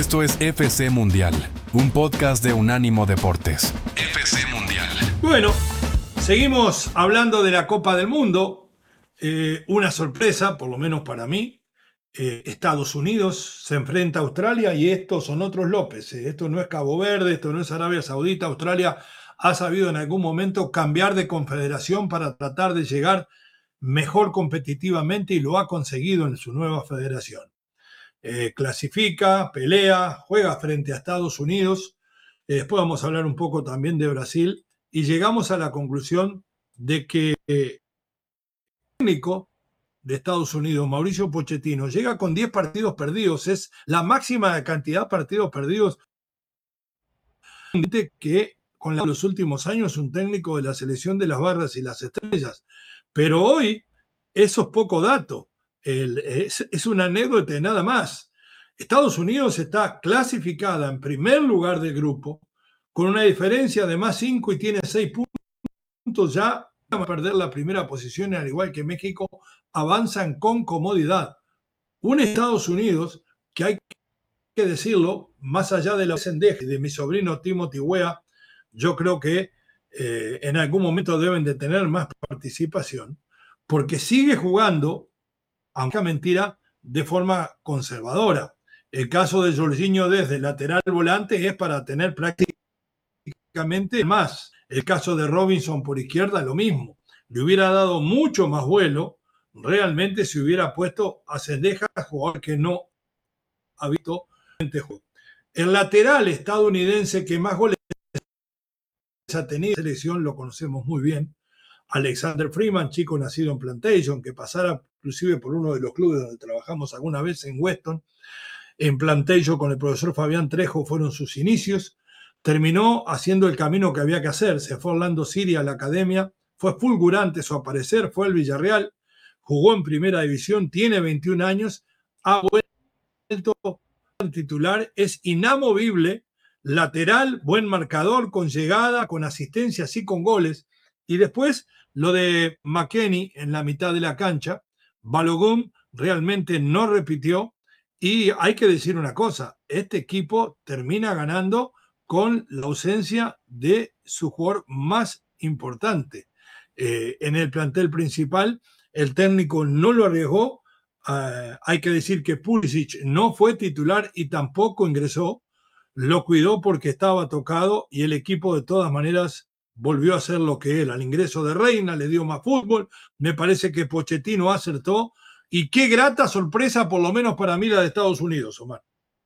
Esto es FC Mundial, un podcast de Unánimo Deportes. FC Mundial. Bueno, seguimos hablando de la Copa del Mundo. Una sorpresa, por lo menos para mí. Estados Unidos se enfrenta a Australia y estos son otros López. Esto no es Cabo Verde, esto no es Arabia Saudita. Australia ha sabido en algún momento cambiar de confederación para tratar de llegar mejor competitivamente y lo ha conseguido en su nueva federación. Clasifica, pelea, juega frente a Estados Unidos. Después vamos a hablar un poco también de Brasil y llegamos a la conclusión de que el técnico de Estados Unidos, Mauricio Pochettino, llega con 10 partidos perdidos. Es la máxima cantidad de partidos perdidos que con los últimos años un técnico de la selección de las barras y las estrellas. Pero hoy eso es poco dato. Es una anécdota de nada más. Estados Unidos está clasificada en primer lugar del grupo con una diferencia de más 5 y tiene 6 puntos. Ya van a perder la primera posición, al igual que México, avanzan con comodidad. Un Estados Unidos que hay que decirlo, más allá de la sendeja de mi sobrino Timothy Weah, yo creo que en algún momento deben de tener más participación, porque sigue jugando, aunque mentira, de forma conservadora. El caso de Jorginho desde lateral volante es para tener prácticamente más. El caso de Robinson por izquierda, lo mismo. Le hubiera dado mucho más vuelo realmente si hubiera puesto a Sendejas, jugador que no ha visto. El lateral estadounidense que más goles ha tenido en la selección, lo conocemos muy bien, Alexander Freeman, chico nacido en Plantation, que pasara inclusive por uno de los clubes donde trabajamos alguna vez en Weston. En Plantation con el profesor Fabián Trejo fueron sus inicios. Terminó haciendo el camino que había que hacer. Se fue a Orlando City a la academia. Fue fulgurante su aparecer. Fue al Villarreal. Jugó en primera división. Tiene 21 años. Ha vuelto titular. Es inamovible. Lateral, buen marcador, con llegada, con asistencias y con goles. Y después lo de McKennie en la mitad de la cancha. Balogun realmente no repitió. Y hay que decir una cosa, este equipo termina ganando con la ausencia de su jugador más importante. En el plantel principal, el técnico no lo arriesgó. Hay que decir que Pulisic no fue titular y tampoco ingresó. Lo cuidó porque estaba tocado y el equipo de todas maneras volvió a ser lo que era. Al ingreso de Reina le dio más fútbol. Me parece que Pochettino acertó. Y qué grata sorpresa, por lo menos para mí, la de Estados Unidos, Omar.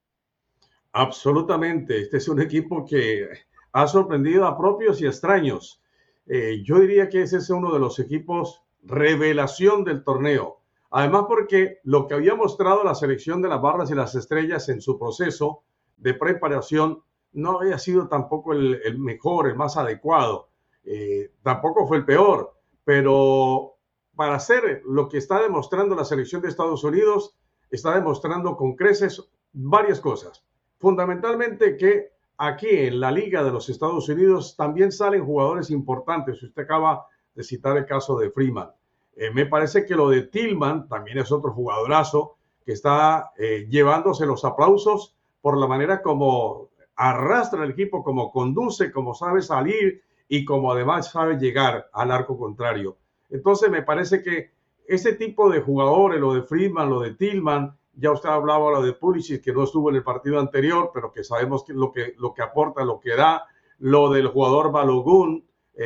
Absolutamente. Este es un equipo que ha sorprendido a propios y extraños. Yo diría que ese es uno de los equipos revelación del torneo. Además porque lo que había mostrado la selección de las barras y las estrellas en su proceso de preparación no había sido tampoco el mejor, el más adecuado. Tampoco fue el peor, pero para hacer lo que está demostrando la selección de Estados Unidos, está demostrando con creces varias cosas. Fundamentalmente que aquí en la Liga de los Estados Unidos también salen jugadores importantes. Usted acaba de citar el caso de Freeman. Me parece que lo de Tillman también es otro jugadorazo que está llevándose los aplausos por la manera como arrastra el equipo, como conduce, como sabe salir y como además sabe llegar al arco contrario. Entonces me parece que ese tipo de jugadores, lo de Freeman, lo de Tillman, ya usted hablaba lo de Pulisic, que no estuvo en el partido anterior, pero que sabemos que lo que aporta, lo que da, lo del jugador Balogun,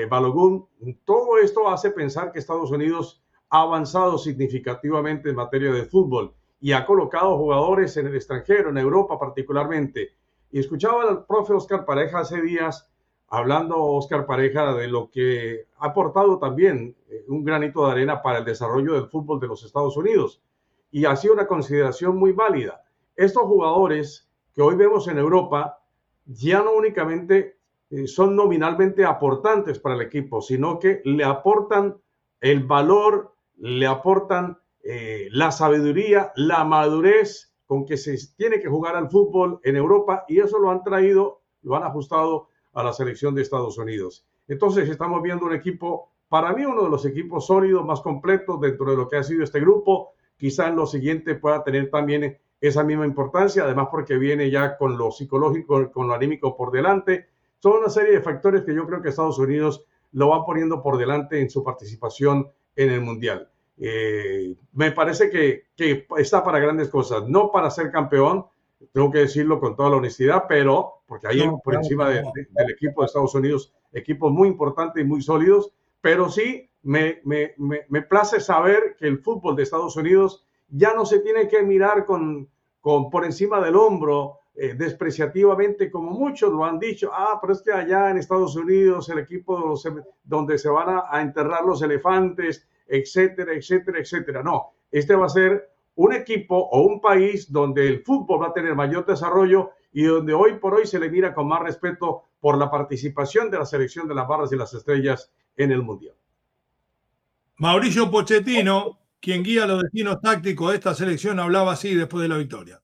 todo esto hace pensar que Estados Unidos ha avanzado significativamente en materia de fútbol y ha colocado jugadores en el extranjero, en Europa particularmente. Y escuchaba al profe Oscar Pareja hace días, hablando Oscar Pareja de lo que ha aportado también un granito de arena para el desarrollo del fútbol de los Estados Unidos. Y ha sido una consideración muy válida. Estos jugadores que hoy vemos en Europa ya no únicamente son nominalmente aportantes para el equipo, sino que le aportan el valor, le aportan la sabiduría, la madurez con que se tiene que jugar al fútbol en Europa, y eso lo han traído, lo han ajustado a la selección de Estados Unidos. Entonces estamos viendo un equipo, para mí uno de los equipos sólidos, más completos dentro de lo que ha sido este grupo. Quizá en lo siguiente pueda tener también esa misma importancia, además porque viene ya con lo psicológico, con lo anímico por delante. Son una serie de factores que yo creo que Estados Unidos lo va poniendo por delante en su participación en el Mundial. Me parece que está para grandes cosas, no para ser campeón, tengo que decirlo con toda la honestidad, pero porque hay por encima del equipo de Estados Unidos equipos muy importantes y muy sólidos, pero sí me place saber que el fútbol de Estados Unidos ya no se tiene que mirar por encima del hombro despreciativamente, como muchos lo han dicho. Pero es que allá en Estados Unidos el equipo donde se van a enterrar los elefantes, etcétera, etcétera, etcétera. No, este va a ser un equipo o un país donde el fútbol va a tener mayor desarrollo y donde hoy por hoy se le mira con más respeto por la participación de la selección de las barras y las estrellas en el Mundial. Mauricio Pochettino, quien guía los destinos tácticos de esta selección, hablaba así después de la victoria.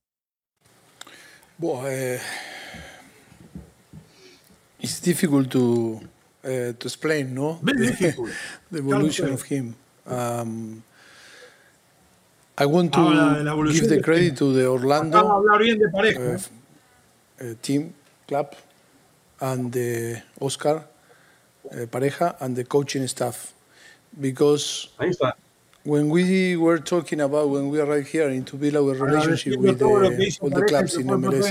It's difficult to explain, no? Very difficult. The evolution of him. I want to give the credit to the Orlando team, club, and the Oscar Pareja and the coaching staff, because when we were talking about when we arrived here and to build our relationship with all the clubs in MLS,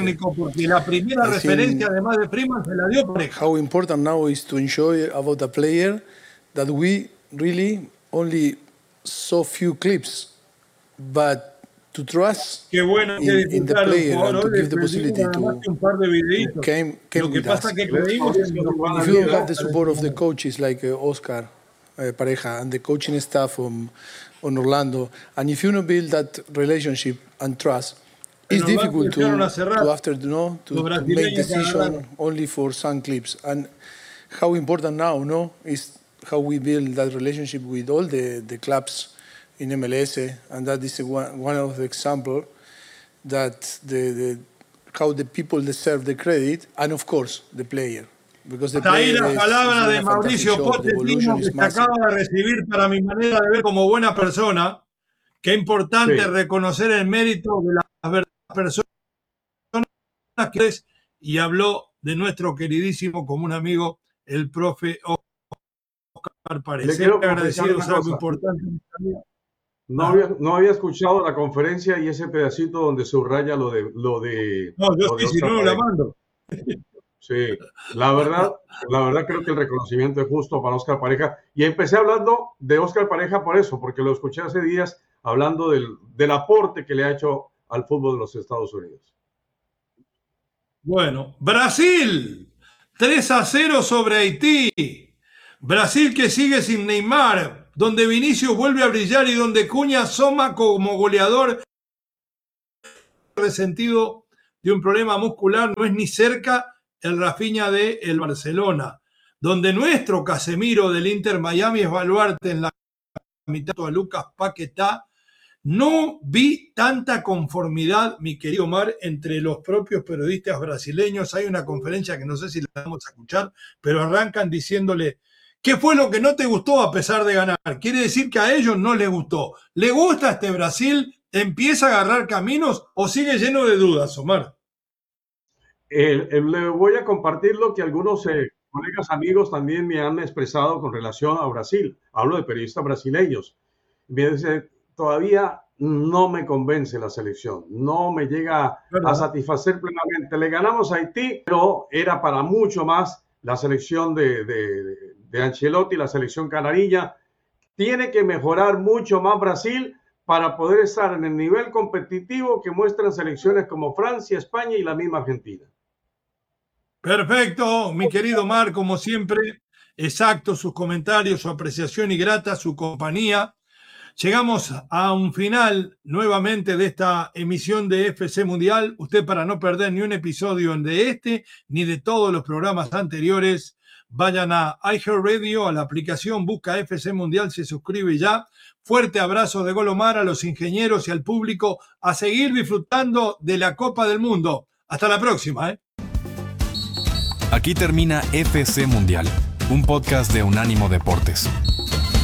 how important now is to enjoy about a player that we really only saw few clips, but to trust in the player and to give the possibility to came with us. If you don't have the support of the coaches like Oscar Pareja and the coaching staff on Orlando, and if you don't build that relationship and trust, it's difficult to make decisions only for some clips. And how important now, is how we build that relationship with all the clubs in MLS, and that is one of the examples that how the people deserve the credit, and of course the player. Hasta ahí las palabras de Mauricio Pochettino, que se acaba de recibir, para mi manera de ver, como buena persona. Qué importante reconocer el mérito de las verdaderas personas que es, y habló de nuestro queridísimo como un amigo, el profe Oscar Pareja. Agradecido, es algo importante. No había escuchado la conferencia y ese pedacito donde subraya lo de. No, yo sí, si no la mando. Sí, la verdad creo que el reconocimiento es justo para Oscar Pareja. Y empecé hablando de Oscar Pareja por eso, porque lo escuché hace días hablando del aporte que le ha hecho al fútbol de los Estados Unidos. Bueno, Brasil, 3-0 sobre Haití. Brasil que sigue sin Neymar, donde Vinicius vuelve a brillar y donde Cunha asoma como goleador resentido de un problema muscular, no es ni cerca el Rafinha de el Barcelona, donde nuestro Casemiro del Inter Miami es baluarte en la mitad a Lucas Paquetá. No vi tanta conformidad, mi querido Omar, entre los propios periodistas brasileños. Hay una conferencia que no sé si la vamos a escuchar, pero arrancan diciéndole: ¿qué fue lo que no te gustó a pesar de ganar? Quiere decir que a ellos no les gustó. ¿Le gusta este Brasil? ¿Empieza a agarrar caminos o sigue lleno de dudas, Omar? Le voy a compartir lo que algunos colegas amigos también me han expresado con relación a Brasil. Hablo de periodistas brasileños. Me dice, todavía no me convence la selección, no me llega a satisfacer plenamente. Le ganamos a Haití, pero era para mucho más la selección de Ancelotti, la selección canarilla. Tiene que mejorar mucho más Brasil para poder estar en el nivel competitivo que muestran selecciones como Francia, España y la misma Argentina. Perfecto, mi querido Omar, como siempre, exacto sus comentarios, su apreciación y grata su compañía. Llegamos a un final nuevamente de esta emisión de FC Mundial. Usted, para no perder ni un episodio de este ni de todos los programas anteriores, vayan a iHeartRadio, a la aplicación, busca FC Mundial, se suscribe ya. Fuerte abrazo de Gol Omar, a los ingenieros y al público, a seguir disfrutando de la Copa del Mundo. Hasta la próxima. Aquí termina FC Mundial, un podcast de Unánimo Deportes.